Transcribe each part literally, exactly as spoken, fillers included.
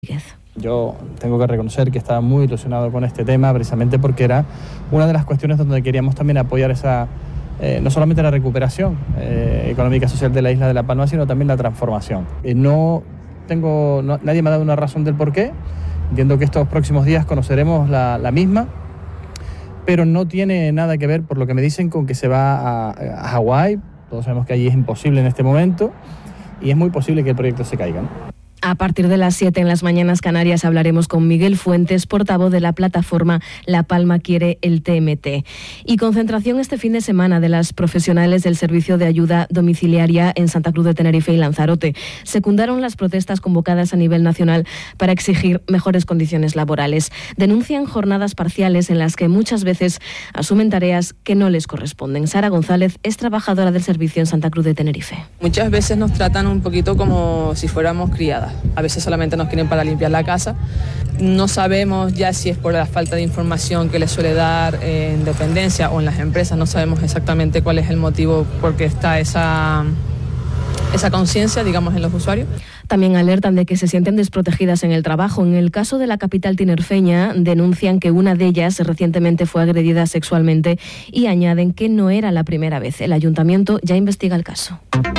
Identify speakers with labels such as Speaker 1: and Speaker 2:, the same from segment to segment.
Speaker 1: Yo tengo que reconocer que estaba muy ilusionado con este tema, precisamente porque era una de las cuestiones donde queríamos también apoyar esa, eh, no solamente la recuperación eh, económica y social de la isla de La Palma, sino también la transformación. Eh, no tengo, no, nadie me ha dado una razón del por qué. Entiendo que estos próximos días conoceremos la, la misma, pero no tiene nada que ver, por lo que me dicen, con que se va a, a Hawái. Todos sabemos que allí es imposible en este momento y es muy posible que el proyecto se caiga, ¿no?
Speaker 2: A partir de las siete en las Mañanas Canarias hablaremos con Miguel Fuentes, portavoz de la plataforma La Palma Quiere el T M T. Y concentración este fin de semana de las profesionales del Servicio de Ayuda Domiciliaria en Santa Cruz de Tenerife y Lanzarote. Secundaron las protestas convocadas a nivel nacional para exigir mejores condiciones laborales. Denuncian jornadas parciales en las que muchas veces asumen tareas que no les corresponden. Sara González es trabajadora del servicio en Santa Cruz de Tenerife.
Speaker 3: Muchas veces nos tratan un poquito como si fuéramos criadas. A veces solamente nos quieren para limpiar la casa. No sabemos ya si es por la falta de información que les suele dar en dependencia o en las empresas. No sabemos exactamente cuál es el motivo por qué está esa, esa conciencia, digamos, en los usuarios.
Speaker 2: También alertan de que se sienten desprotegidas en el trabajo. En el caso de la capital tinerfeña, denuncian que una de ellas recientemente fue agredida sexualmente y añaden que no era la primera vez. El ayuntamiento ya investiga el caso.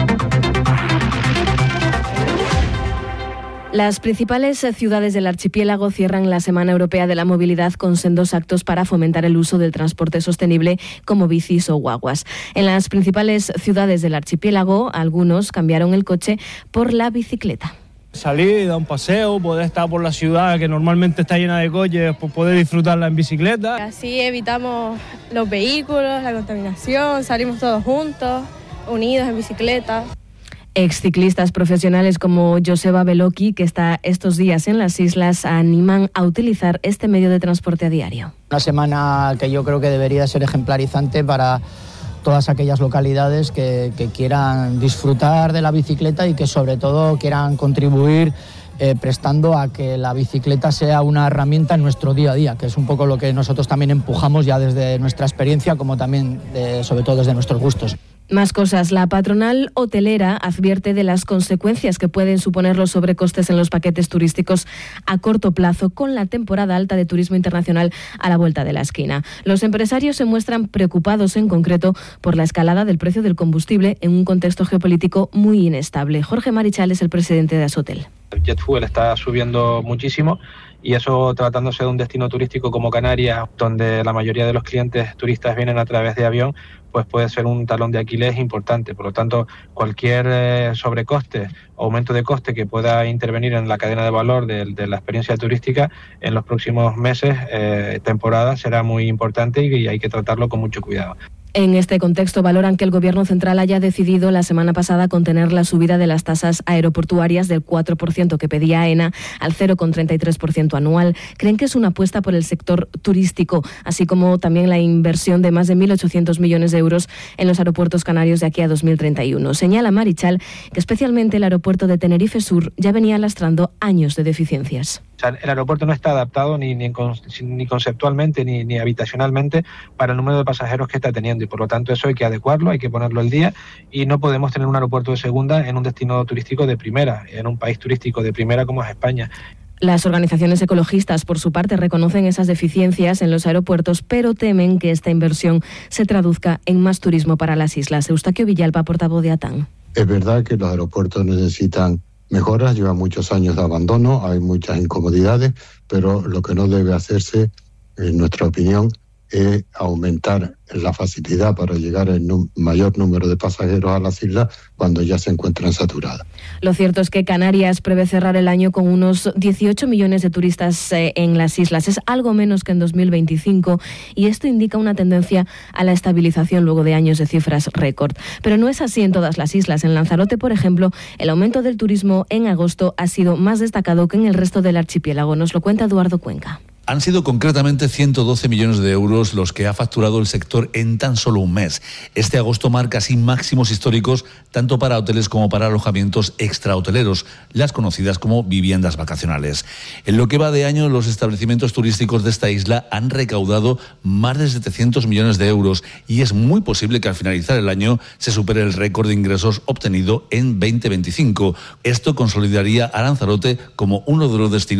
Speaker 2: Las principales ciudades del archipiélago cierran la Semana Europea de la Movilidad con sendos actos para fomentar el uso del transporte sostenible como bicis o guaguas. En las principales ciudades del archipiélago, algunos cambiaron el coche por la bicicleta.
Speaker 4: Salir, dar un paseo, poder estar por la ciudad que normalmente está llena de coches, pues poder disfrutarla en bicicleta.
Speaker 5: Así evitamos los vehículos, la contaminación, salimos todos juntos, unidos en bicicleta.
Speaker 2: Exciclistas profesionales como Joseba Beloki, que está estos días en las islas, animan a utilizar este medio de transporte a diario.
Speaker 6: Una semana que yo creo que debería ser ejemplarizante para todas aquellas localidades que, que quieran disfrutar de la bicicleta y que sobre todo quieran contribuir eh, prestando a que la bicicleta sea una herramienta en nuestro día a día, que es un poco lo que nosotros también empujamos ya desde nuestra experiencia, como también de, sobre todo desde nuestros gustos.
Speaker 2: Más cosas. La patronal hotelera advierte de las consecuencias que pueden suponer los sobrecostes en los paquetes turísticos a corto plazo con la temporada alta de turismo internacional a la vuelta de la esquina. Los empresarios se muestran preocupados en concreto por la escalada del precio del combustible en un contexto geopolítico muy inestable. Jorge Marichal es el presidente de Asotel.
Speaker 7: El jet fuel está subiendo muchísimo y eso, tratándose de un destino turístico como Canarias, donde la mayoría de los clientes turistas vienen a través de avión, pues puede ser un talón de Aquiles importante. Por lo tanto, cualquier eh, sobrecoste o aumento de coste que pueda intervenir en la cadena de valor de, de la experiencia turística en los próximos meses, eh, temporadas, será muy importante y, y hay que tratarlo con mucho cuidado.
Speaker 2: En este contexto valoran que el Gobierno central haya decidido la semana pasada contener la subida de las tasas aeroportuarias del cuatro por ciento que pedía AENA al cero coma treinta y tres por ciento anual. Creen que es una apuesta por el sector turístico, así como también la inversión de más de mil ochocientos millones de euros en los aeropuertos canarios de aquí a dos mil treinta y uno. Señala Marichal que especialmente el aeropuerto de Tenerife Sur ya venía lastrando años de deficiencias.
Speaker 7: O sea, el aeropuerto no está adaptado ni, ni, ni conceptualmente ni, ni habitacionalmente para el número de pasajeros que está teniendo y por lo tanto eso hay que adecuarlo, hay que ponerlo al día y no podemos tener un aeropuerto de segunda en un destino turístico de primera, en un país turístico de primera como es España.
Speaker 2: Las organizaciones ecologistas, por su parte, reconocen esas deficiencias en los aeropuertos, pero temen que esta inversión se traduzca en más turismo para las islas. Eustaquio Villalba, portavoz de ATAN.
Speaker 8: Es verdad que los aeropuertos necesitan mejoras, llevan muchos años de abandono, hay muchas incomodidades, pero lo que no debe hacerse, en nuestra opinión, es aumentar la facilidad para llegar al num- mayor número de pasajeros a las islas cuando ya se encuentran saturadas.
Speaker 2: Lo cierto es que Canarias prevé cerrar el año con unos dieciocho millones de turistas eh, en las islas. Es algo menos que en dos mil veinticinco y esto indica una tendencia a la estabilización luego de años de cifras récord. Pero no es así en todas las islas. En Lanzarote, por ejemplo, el aumento del turismo en agosto ha sido más destacado que en el resto del archipiélago. Nos lo cuenta Eduardo Cuenca.
Speaker 9: Han sido concretamente ciento doce millones de euros los que ha facturado el sector en tan solo un mes. Este agosto marca así máximos históricos tanto para hoteles como para alojamientos extrahoteleros, las conocidas como viviendas vacacionales. En lo que va de año, los establecimientos turísticos de esta isla han recaudado más de setecientos millones de euros y es muy posible que al finalizar el año se supere el récord de ingresos obtenido en veinte veinticinco. Esto consolidaría a Lanzarote como uno de los destinos